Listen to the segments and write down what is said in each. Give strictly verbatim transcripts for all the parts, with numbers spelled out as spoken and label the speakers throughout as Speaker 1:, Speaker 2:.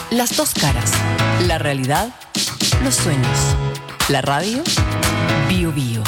Speaker 1: Las dos caras. La realidad, los sueños. La radio, Bio Bio.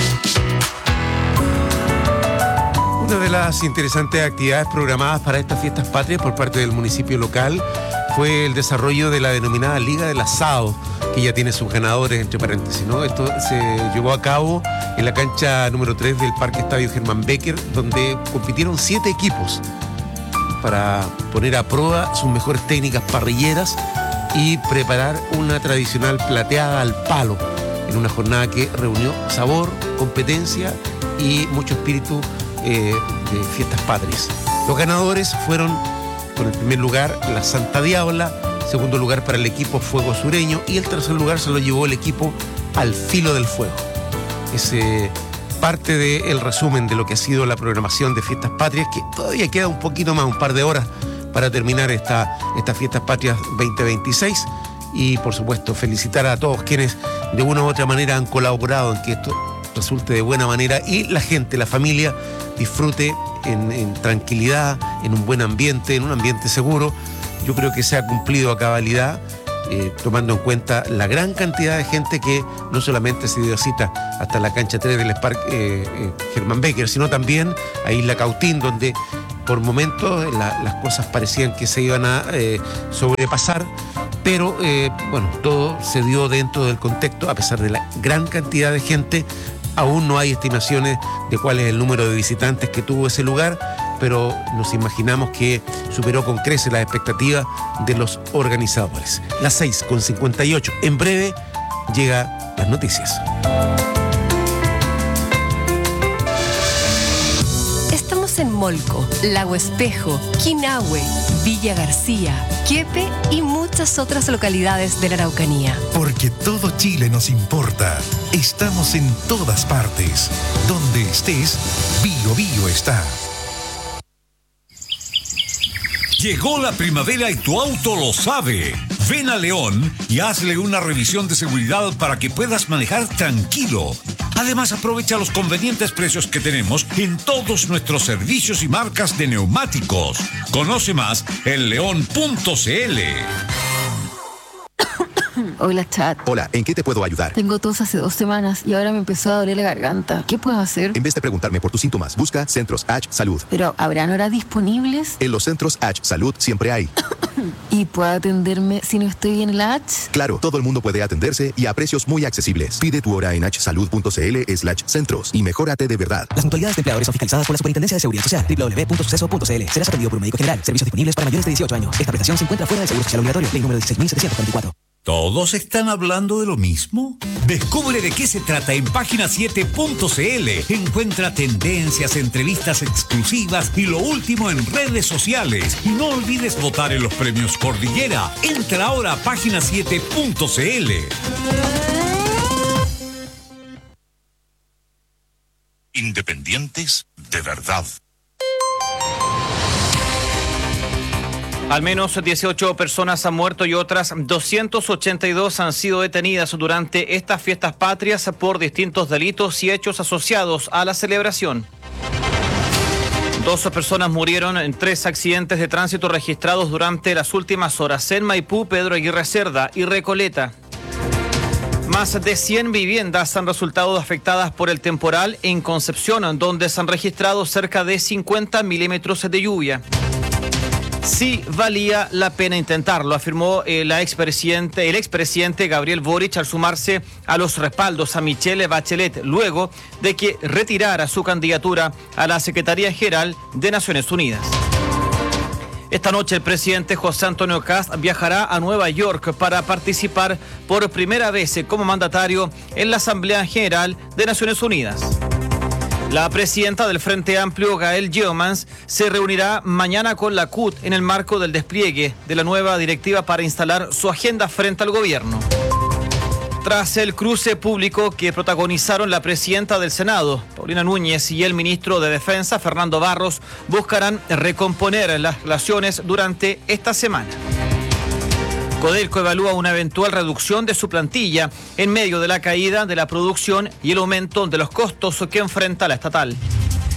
Speaker 2: Una de las interesantes actividades programadas para estas fiestas patrias por parte del municipio local fue el desarrollo de la denominada Liga del Asado, que ya tiene sus ganadores, entre paréntesis, ¿no? Esto se llevó a cabo en la cancha número tres del Parque Estadio Germán Becker, donde compitieron siete equipos para poner a prueba sus mejores técnicas parrilleras y preparar una tradicional plateada al palo, en una jornada que reunió sabor, competencia y mucho espíritu eh, de fiestas patrias. Los ganadores fueron, por el primer lugar, la Santa Diabla, segundo lugar para el equipo Fuego Sureño y el tercer lugar se lo llevó el equipo Al Filo del Fuego. Es eh, parte del resumen de lo que ha sido la programación de Fiestas Patrias, que todavía queda un poquito más, un par de horas para terminar esta, estas Fiestas Patrias veinte veintiséis y por supuesto felicitar a todos quienes de una u otra manera han colaborado en que esto resulte de buena manera y la gente, la familia disfrute en, en tranquilidad, en un buen ambiente, en un ambiente seguro. Yo creo que se ha cumplido a cabalidad, eh, tomando en cuenta la gran cantidad de gente que no solamente se dio cita hasta la cancha tres del Parque eh, eh, Germán Becker, sino también a Isla Cautín, donde por momentos la, las cosas parecían que se iban a eh, sobrepasar, pero eh, bueno, todo se dio dentro del contexto, a pesar de la gran cantidad de gente. Aún no hay estimaciones de cuál es el número de visitantes que tuvo ese lugar, pero nos imaginamos que superó con creces las expectativas de los organizadores. Las seis con cincuenta y ocho. En breve llega las noticias.
Speaker 1: Estamos en Molco, Lago Espejo, Quinahue, Villa García, Quiepe y muchas otras localidades de la Araucanía.
Speaker 3: Porque todo Chile nos importa. Estamos en todas partes. Donde estés, Bio Bio está.
Speaker 4: Llegó la primavera y tu auto lo sabe. Ven a León y hazle una revisión de seguridad para que puedas manejar tranquilo. Además, aprovecha los convenientes precios que tenemos en todos nuestros servicios y marcas de neumáticos. Conoce más en león punto c l.
Speaker 5: Hola, chat.
Speaker 6: Hola, ¿en qué te puedo ayudar?
Speaker 5: Tengo tos hace dos semanas y ahora me empezó a doler la garganta. ¿Qué puedo hacer?
Speaker 6: En vez de preguntarme por tus síntomas, busca Centros H Salud.
Speaker 5: Pero, ¿habrán horas disponibles?
Speaker 6: En los Centros H Salud siempre hay.
Speaker 5: ¿Y puedo atenderme si no estoy en la H?
Speaker 6: Claro, todo el mundo puede atenderse y a precios muy accesibles. Pide tu hora en hsalud punto c l slash centros y mejórate de verdad.
Speaker 7: Las mutualidades de empleadores son fiscalizadas por la Superintendencia de Seguridad Social. doble u doble u doble u punto suceso punto c l. Serás atendido por un médico general. Servicios disponibles para mayores de dieciocho años. Esta prestación se encuentra fuera del seguro social obligatorio. Ley número dieciséis mil setecientos cuarenta y cuatro.
Speaker 4: ¿Todos están hablando de lo mismo? Descubre de qué se trata en página siete punto c l. Encuentra tendencias, entrevistas exclusivas y lo último en redes sociales. Y no olvides votar en los premios Cordillera. Entra ahora a página siete punto c l.
Speaker 3: Independientes de verdad.
Speaker 8: Al menos dieciocho personas han muerto y otras doscientas ochenta y dos han sido detenidas durante estas fiestas patrias por distintos delitos y hechos asociados a la celebración. Dos personas murieron en tres accidentes de tránsito registrados durante las últimas horas en Maipú, Pedro Aguirre Cerda y Recoleta. Más de cien viviendas han resultado afectadas por el temporal en Concepción, donde se han registrado cerca de cincuenta milímetros de lluvia. Sí valía la pena intentarlo, afirmó el expresidente, el expresidente Gabriel Boric al sumarse a los respaldos a Michelle Bachelet luego de que retirara su candidatura a la Secretaría General de Naciones Unidas. Esta noche el presidente José Antonio Kast viajará a Nueva York para participar por primera vez como mandatario en la Asamblea General de Naciones Unidas. La presidenta del Frente Amplio, Gael Geomans, se reunirá mañana con la C U T en el marco del despliegue de la nueva directiva para instalar su agenda frente al gobierno. Tras el cruce público que protagonizaron la presidenta del Senado, Paulina Núñez, y el ministro de Defensa, Fernando Barros, buscarán recomponer las relaciones durante esta semana. Codelco evalúa una eventual reducción de su plantilla en medio de la caída de la producción y el aumento de los costos que enfrenta la estatal.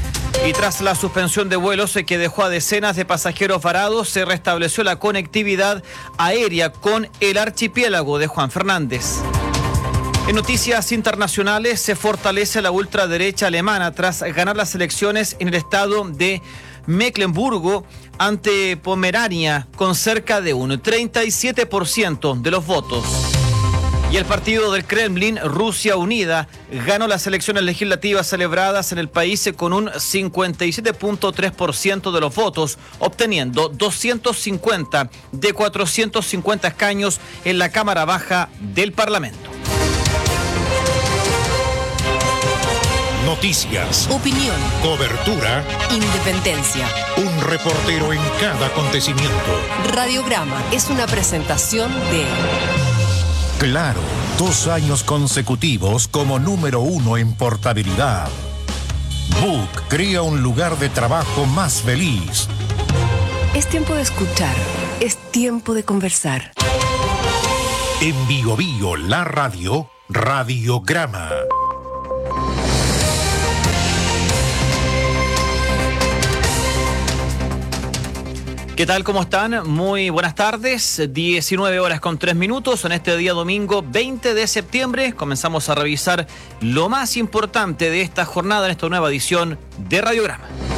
Speaker 8: Y tras la suspensión de vuelos que dejó a decenas de pasajeros varados, se restableció la conectividad aérea con el archipiélago de Juan Fernández. En noticias internacionales, se fortalece la ultraderecha alemana tras ganar las elecciones en el estado de Mecklemburgo ante Pomerania con cerca de un treinta y siete por ciento de los votos. Y el partido del Kremlin, Rusia Unida, ganó las elecciones legislativas celebradas en el país con un cincuenta y siete punto tres por ciento de los votos, obteniendo doscientos cincuenta de cuatrocientos cincuenta escaños en la Cámara Baja del Parlamento.
Speaker 3: Noticias,
Speaker 1: Opinión,
Speaker 3: cobertura,
Speaker 1: independencia.
Speaker 3: un reportero en cada acontecimiento.
Speaker 1: Radiograma es una presentación de
Speaker 3: Claro, dos años consecutivos como número uno en portabilidad. Book crea un lugar de trabajo más feliz.
Speaker 1: Es tiempo de escuchar, es tiempo de conversar.
Speaker 3: En Bio Bio, la radio, Radiograma.
Speaker 8: ¿Qué tal? ¿Cómo están? Muy buenas tardes. diecinueve horas con tres minutos en este día domingo veinte de septiembre. Comenzamos a revisar lo más importante de esta jornada en esta nueva edición de Radiograma.